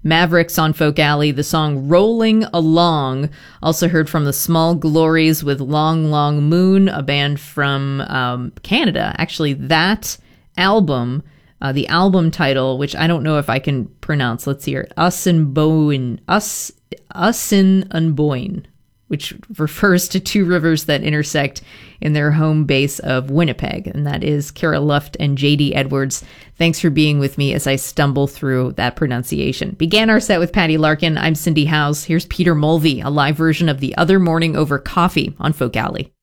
Mavericks on Folk Alley, the song Rolling Along. Also heard from the Small Glories with Long Long Moon, a band from Canada. Actually, that album, the album title, which I don't know if I can pronounce, let's hear it, Usin Unboyne, which refers to two rivers that intersect in their home base of Winnipeg, and that is Kara Luft and JD Edwards. Thanks for being with me as I stumble through that pronunciation. Began our set with Patty Larkin. I'm Cindy Howes. Here's Peter Mulvey, a live version of The Other Morning Over Coffee on Folk Alley.